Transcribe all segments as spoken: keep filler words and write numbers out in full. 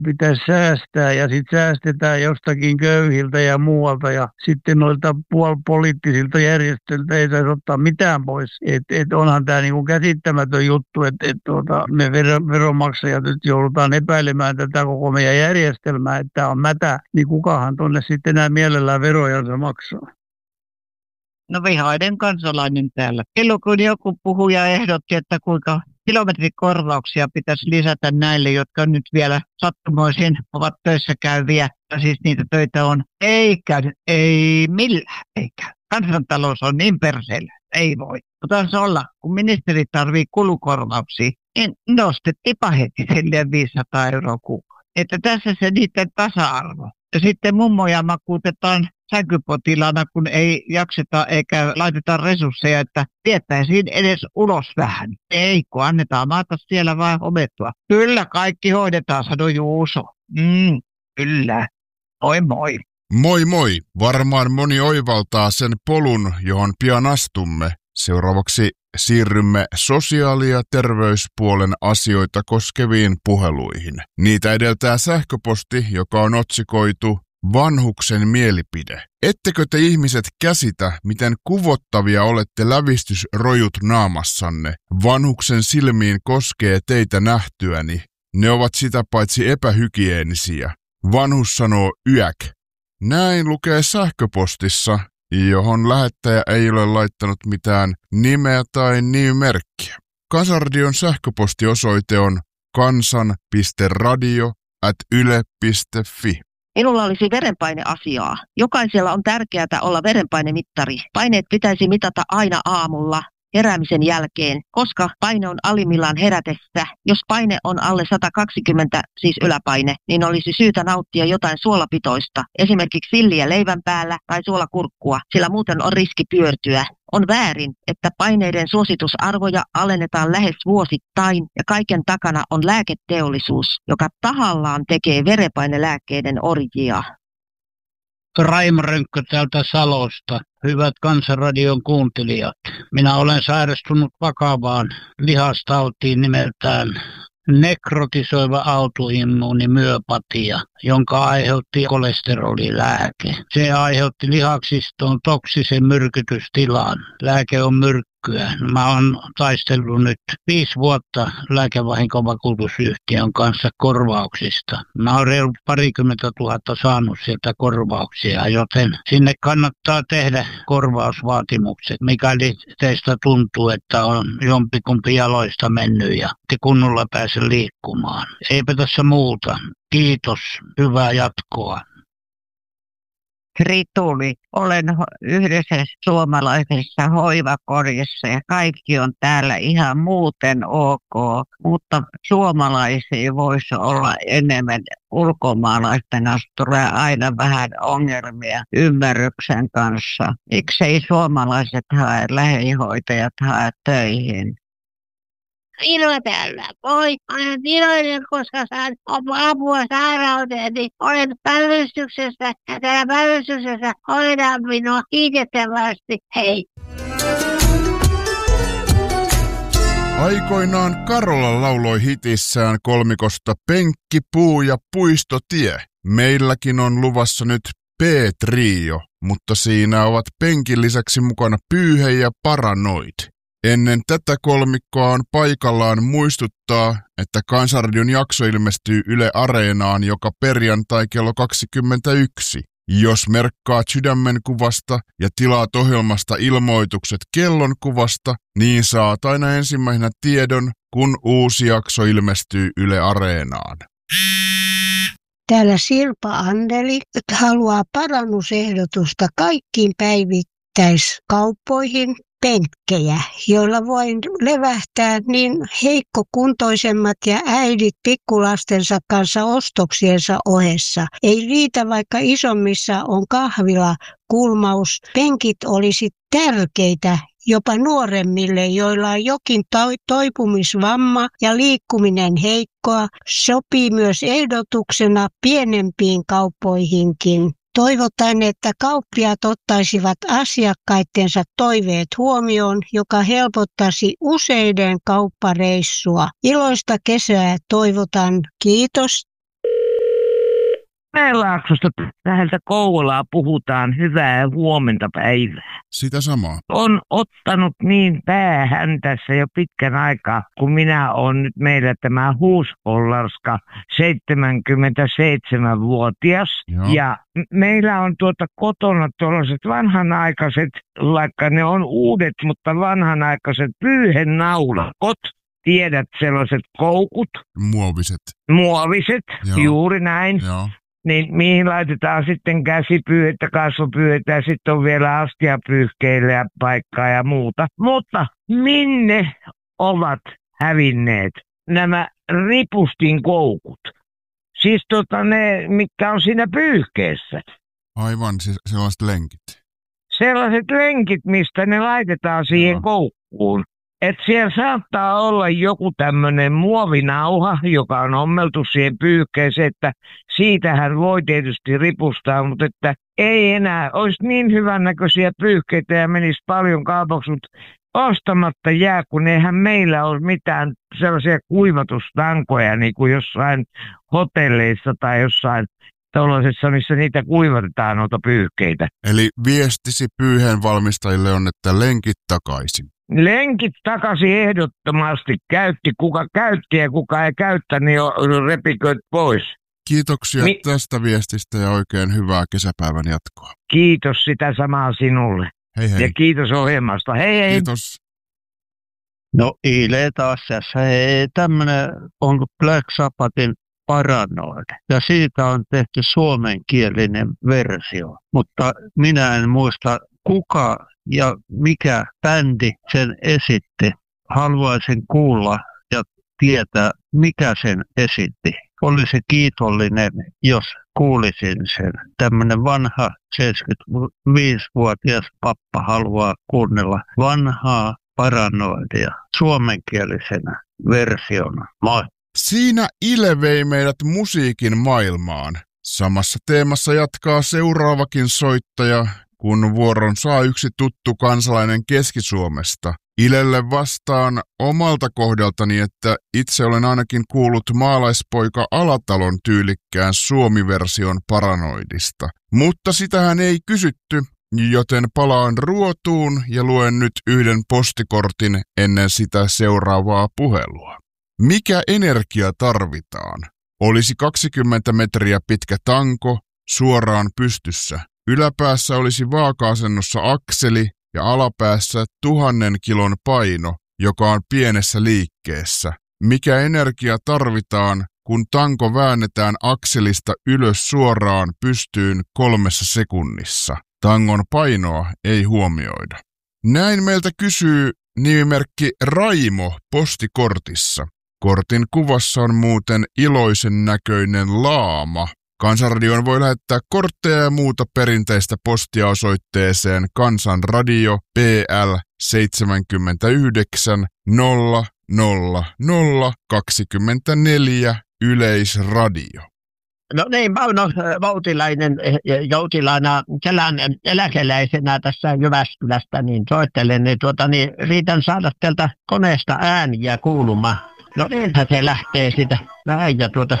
pitäisi säästää ja sitten säästetään jostakin köyhiltä ja muualta ja sitten noilta puolipoliittisilta järjestöiltä ei saisi ottaa mitään pois. Et, et onhan tämä niinku käsittämätön juttu, että et tuota, me veronmaksajat nyt joudutaan epäilemään tätä koko meidän järjestelmää, että tämä on mätä, niin kukahan tuonne sitten enää mielellään verojansa maksaa. No vihainen kansalainen täällä. Silloin kun joku puhuja ehdotti, että kuinka kilometrikorvauksia pitäisi lisätä näille, jotka nyt vielä sattumoisin ovat töissä käyviä, ja siis niitä töitä on. Eikä, ei millään, eikä. Kansantalous on niin perseellä, ei voi. Mutta se olla, kun ministeri tarvii kulukorvauksia, niin nostettiinpa heti silleen viisisataa euroa kuukausi. Että tässä se niiden tasa-arvo. Ja sitten mummoja makuutetaan sänkypotilaana, kun ei jakseta eikä laiteta resursseja, että viettäisiin edes ulos vähän. Ei, kun annetaan maata siellä vaan homettua. Kyllä, kaikki hoidetaan, sanoi Juuso. Mm, kyllä. Moi moi. Moi moi. Varmaan moni oivaltaa sen polun, johon pian astumme. Seuraavaksi siirrymme sosiaali- ja terveyspuolen asioita koskeviin puheluihin. Niitä edeltää sähköposti, joka on otsikoitu Vanhuksen mielipide. Ettekö te ihmiset käsitä, miten kuvottavia olette lävistysrojut naamassanne? Vanhuksen silmiin koskee teitä nähtyäni. Ne ovat sitä paitsi epähygieenisiä. Vanhus sanoo yäk. Näin lukee sähköpostissa, johon lähettäjä ei ole laittanut mitään nimeä tai nimimerkkiä. Kansanradion sähköpostiosoite on kansan piste radio ät yle piste fi. Minulla olisi verenpaineasiaa. Jokaisella on tärkeää olla verenpainemittari. Paineet pitäisi mitata aina aamulla heräämisen jälkeen, koska paine on alimmillaan herätessä. Jos paine on alle sata kaksikymmentä, siis yläpaine, niin olisi syytä nauttia jotain suolapitoista, esimerkiksi silliä leivän päällä tai suolakurkkua, sillä muuten on riski pyörtyä. On väärin, että paineiden suositusarvoja alennetaan lähes vuosittain ja kaiken takana on lääketeollisuus, joka tahallaan tekee verenpainelääkkeiden orjia. Raimo Rönkkö täältä Salosta. Hyvät Kansanradion kuuntelijat. Minä olen sairastunut vakavaan lihastautiin nimeltään nekrotisoiva autoimmuunimyöpatia, jonka aiheutti kolesterolilääke. Se aiheutti lihaksistoon toksisen myrkytystilan. Lääke on myrkkyä. Mä oon taistellut nyt viisi vuotta lääkevahinkovakuutusyhtiön kanssa korvauksista. Mä oon reilut parikymmentä tuhatta saanut sieltä korvauksia, joten sinne kannattaa tehdä korvausvaatimukset, mikäli teistä tuntuu, että on jompikumpi jaloista mennyt ja te kunnolla pääse liikkumaan. Eipä tässä muuta. Kiitos. Hyvää jatkoa. Rituli, olen yhdessä suomalaisessa hoivakodissa ja kaikki on täällä ihan muuten ok, mutta suomalaisia voisi olla enemmän. Ulkomaalaisten kanssa tulee aina vähän ongelmia ymmärryksen kanssa. Miksei suomalaiset hae, lähihoitajat hae töihin? Ilo täällä. Moi, olen iloinen, koska saan apua sairauteen, niin olen päivystyksessä ja täällä päivystyksessä hoidaan minua kiitettävästi. Hei! Aikoinaan Karola lauloi hitissään kolmikosta Penkki, puu ja puistotie. Meilläkin on luvassa nyt P-trio, mutta siinä ovat penkin lisäksi mukana Pyyhe ja Paranoid. Ennen tätä kolmikkoa on paikallaan muistuttaa, että Kansanradion jakso ilmestyy Yle Areenaan joka perjantai kello kaksikymmentäyksi. Jos merkkaat sydämenkuvasta ja tilaat ohjelmasta ilmoitukset kellonkuvasta, niin saat aina ensimmäisenä tiedon, kun uusi jakso ilmestyy Yle Areenaan. Täällä Sirpa Anneli haluaa parannusehdotusta kaikkiin päivittäiskauppoihin. Penkkejä, joilla voin levähtää niin heikkokuntoisemmat ja äidit pikkulastensa kanssa ostoksiensa ohessa. Ei riitä, vaikka isommissa on kahvila, kulmaus. Penkit olisi tärkeitä jopa nuoremmille, joilla on jokin toipumisvamma ja liikkuminen heikkoa. Sopii myös ehdotuksena pienempiin kauppoihinkin. Toivotaan, että kauppiaat ottaisivat asiakkaittensa toiveet huomioon, joka helpottaisi useiden kauppareissua. Iloista kesää toivotan. Kiitos. Kymenlaaksosta läheltä Kouvolaa puhutaan hyvää huomenta päivää. Sitä samaa. On ottanut niin päähän tässä jo pitkän aikaa, kun minä olen nyt meillä tämä huuspollarska seitsemänkymmentäseitsemänvuotias. Joo. Ja meillä on tuota kotona tuollaiset vanhanaikaiset, vaikka ne on uudet, mutta vanhanaikaiset pyyhennaulakot. Tiedät sellaiset koukut. Muoviset. Muoviset, Joo. juuri näin. Joo. Niin mihin laitetaan sitten käsipyyhettä, kasvopyyhettä ja sitten on vielä astiapyyhkeille ja paikkaa ja muuta. Mutta minne ovat hävinneet nämä ripustin koukut? Siis tota ne, mitkä on siinä pyyhkeessä. Aivan, siis sellaiset lenkit. Sellaiset lenkit, mistä ne laitetaan siihen Joo. koukkuun. Että siellä saattaa olla joku tämmöinen muovinauha, joka on ommeltu siihen pyyhkeeseen, että siitähän voi tietysti ripustaa, mutta että ei enää olisi niin hyvännäköisiä pyyhkeitä ja menisi paljon kaupaksi, mutta ostamatta jää, kun eihän meillä ole mitään sellaisia kuivatustankoja niin kuin jossain hotelleissa tai jossain tuollaisessa, missä niitä kuivatetaan noita pyyhkeitä. Eli viestisi pyyheen valmistajille on, että lenkit takaisin. Lenkit takaisin ehdottomasti. Käytti kuka käytti ja kuka ei käyttänyt, niin repiköt pois. Kiitoksia Mi- tästä viestistä ja oikein hyvää kesäpäivän jatkoa. Kiitos sitä samaa sinulle. Hei hei. Ja kiitos ohjelmasta. Hei hei. Kiitos. No Ile taas tässä. Hei, tämmönen on Black Sabbathin Paranoid. Ja siitä on tehty suomenkielinen versio. Mutta minä en muista kuka ja mikä bändi sen esitti. Haluaisin kuulla ja tietää, mikä sen esitti. Olisi kiitollinen, jos kuulisin sen. Tämmöinen vanha seitsemänkymmentäviisivuotias pappa haluaa kuunnella vanhaa Paranoidia suomenkielisenä versiona. Moi! Siinä Ile vei meidät musiikin maailmaan. Samassa teemassa jatkaa seuraavakin soittaja, kun vuoron saa yksi tuttu kansalainen Keski-Suomesta. Ilelle vastaan omalta kohdaltani, että itse olen ainakin kuullut maalaispoika Alatalon tyylikkään suomiversion Paranoidista. Mutta sitähän ei kysytty, joten palaan ruotuun ja luen nyt yhden postikortin ennen sitä seuraavaa puhelua. Mikä energia tarvitaan? Olisi kaksikymmentä metriä pitkä tanko suoraan pystyssä. Yläpäässä olisi vaaka-asennossa akseli ja alapäässä tuhannen kilon paino, joka on pienessä liikkeessä. Mikä energia tarvitaan, kun tanko väännetään akselista ylös suoraan pystyyn kolmessa sekunnissa? Tangon painoa ei huomioida. Näin meiltä kysyy nimimerkki Raimo postikortissa. Kortin kuvassa on muuten iloisen näköinen laama. Kansanradioon voi lähettää kortteja ja muuta perinteistä postia osoitteeseen Kansanradio P L seitsemänkymmentäyhdeksän nolla nolla nolla kaksikymmentäneljä Yleisradio. No niin, Mauno Voutilainen joutilaana Kelan eläkeläisenä tässä Jyväskylästä, niin soittelen, niin, tuota, niin riitän saada teiltä koneesta ääniä kuulumaan. No niinhän se lähtee sitä näin ja tuota...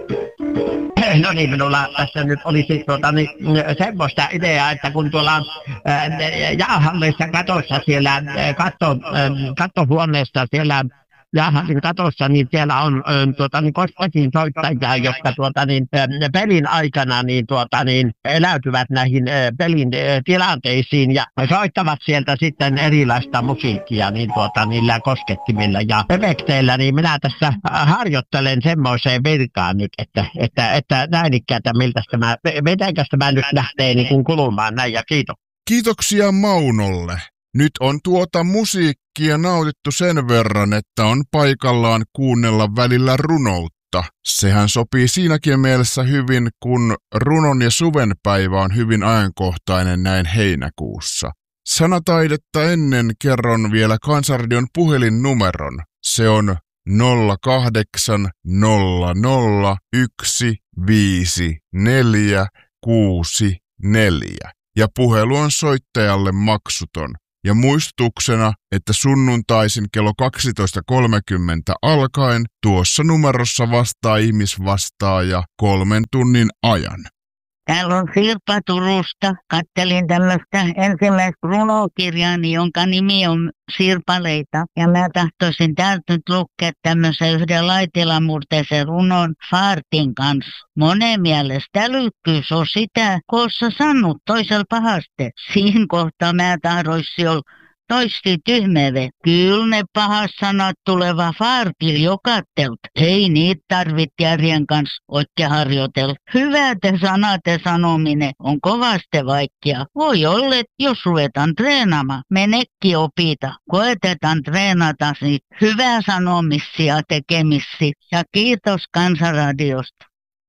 No niin, minulla tässä nyt olisi tuota, niin, semmoista ideaa, että kun tuolla ää, jäähallissa katossa siellä, katto, ää, kattohuoneessa siellä jäähallin katossa, niin siellä on ää, tuota, niin kotiin soittajia, jotka tuota, niin, ää, pelin aikana niin, tuota, niin, eläytyvät näihin ää, pelin ää, tilanteisiin ja soittavat sieltä sitten erilaista musiikkia niin, tuota, niillä koskettimilla ja efekteillä, niin minä tässä harjoittelen semmoiseen virkaan nyt, että, että, että näin ikkääntä, miltä tämä, mitenkäs tämä nyt lähtee niin kuin kulumaan näin ja kiitos. Kiitoksia Maunolle. Nyt on tuota musiikkia nautittu sen verran, että on paikallaan kuunnella välillä runoutta. Sehän sopii siinäkin mielessä hyvin, kun runon ja suvenpäivä on hyvin ajankohtainen näin heinäkuussa. Sanataidetta ennen kerron vielä Kansanradion puhelinnumeron. Se on nolla kahdeksan nolla nolla yksi viisi neljä kuusi neljä ja puhelu on soittajalle maksuton. ja muistutuksena, että sunnuntaisin kello kaksitoista kolmekymmentä alkaen tuossa numerossa vastaa ihmisvastaaja kolmen tunnin ajan. Täällä on Sirpa Turusta. Kattelin tällaista ensimmäistä runokirjaani, jonka nimi on Sirpaleita. Ja mä tahtoisin täältä nyt lukea tämmöisen yhden laitilamurteisen runon Faartin kanssa. Monen mielestä älykkyys on sitä, kun sä sanot toisella pahaste. Siinä kohtaa mä tahdoisin olla toisti tyhmeve. Kyllä ne pahas sanat tuleva Faartil jokattelt. Ei niitä tarvit järjen kanssa oikein harjoitella. Hyvät sanat ja sanominen on kovasti vaikea. Voi olla, että jos ruvetaan treenaamaan, menekki opita. Koetetaan treenata niitä hyvää sanomisia tekemisiä. Ja kiitos Kansanradiosta.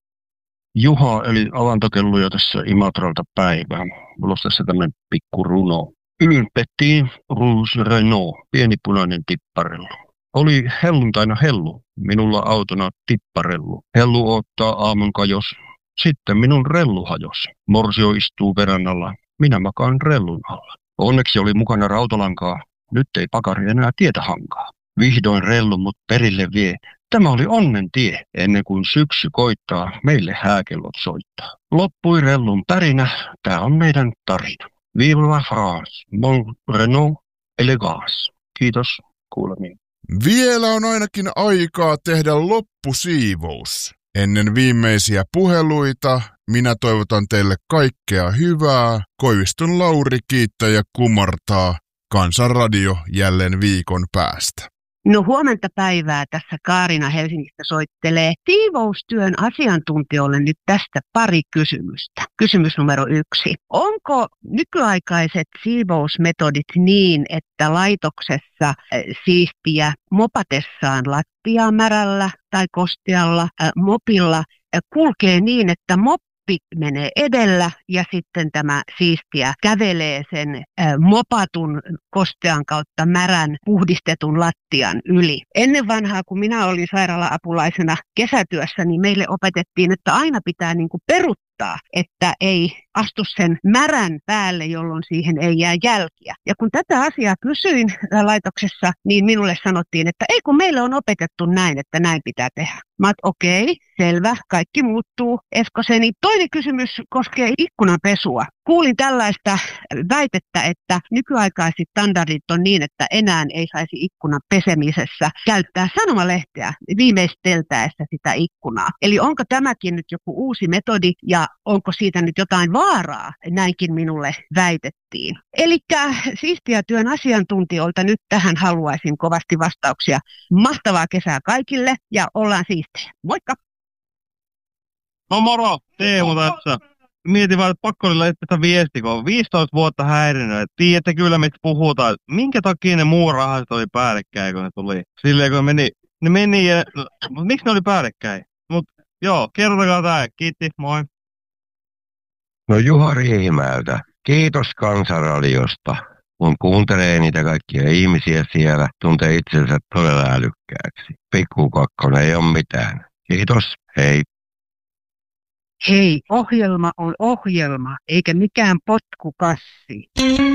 Juha eli avantokelluja tässä Imatralta päivää. Mulla olisi tässä tämmöinen pikku runo. Un petit rouge Renault, pieni punainen tipparellu. Oli helluntaina hellu, minulla autona tipparellu. Hellu ottaa aamun kajos, sitten minun rellu hajos. Morsio istuu verannalla, minä makaan rellun alla. Onneksi oli mukana rautalankaa, nyt ei pakari enää tietä hankaa. Vihdoin rellu mut perille vie. Tämä oli onnen tie, ennen kuin syksy koittaa, meille hääkellot soittaa. Loppui rellun pärinä, tää on meidän tarina. Vive la France, mon Renault élégance. Kiitos, kuulemiin. Vielä on ainakin aikaa tehdä loppusiivous. Ennen viimeisiä puheluita minä toivotan teille kaikkea hyvää. Koiviston Lauri kiittää ja kumartaa. Kansanradio jälleen viikon päästä. No huomenta päivää, tässä Kaarina Helsingistä soittelee siivoustyön asiantuntijoille nyt tästä pari kysymystä. Kysymys numero yksi. Onko nykyaikaiset siivousmetodit niin, että laitoksessa siistiä mopatessaan lattiaa märällä tai kostealla äh, mopilla äh, kulkee niin, että mop menee edellä ja sitten tämä siistiä kävelee sen äh, mopatun kostean kautta märän puhdistetun lattian yli. Ennen vanhaa, kun minä olin sairaala-apulaisena kesätyössä, niin meille opetettiin, että aina pitää niin kuin peruttaa, että ei astu sen märän päälle, jolloin siihen ei jää jälkiä. Ja kun tätä asiaa kysyin laitoksessa, niin minulle sanottiin, että ei kun meille on opetettu näin, että näin pitää tehdä. Mä oot okei, okay, selvä, kaikki muuttuu. Eskoseni. Toinen kysymys koskee ikkunanpesua. Kuulin tällaista väitettä, että nykyaikaiset standardit on niin, että enää ei saisi ikkunan pesemisessä käyttää sanomalehteä viimeisteltäessä sitä ikkunaa. Eli onko tämäkin nyt joku uusi metodi ja onko siitä nyt jotain vaaraa? Näinkin minulle väitettiin. Eli siistiä työn asiantuntijoilta nyt tähän haluaisin kovasti vastauksia. Mahtavaa kesää kaikille ja ollaan siistejä. Moikka! No moro, Teemu tässä. Mietin vaan, että pakko oli laittaa viesti, kun on viisitoista vuotta häirinyt. Tiedätte kyllä, mistä puhutaan. Minkä takia ne muu rahastot oli päällekkäin, kun ne tuli? Silleen, kun ne meni, ne meni ja... Mutta miksi ne oli päällekkäin? Mutta joo, kertokaa tää. Kiitti, moi. No Juha Riihimäeltä. Kiitos Kansanradiosta. Kun kuuntelee niitä kaikkia ihmisiä siellä, tuntee itsensä todella älykkääksi. Pikku kakkonen ei ole mitään. Kiitos, hei. Hei, ohjelma on ohjelma, eikä mikään potkukassi.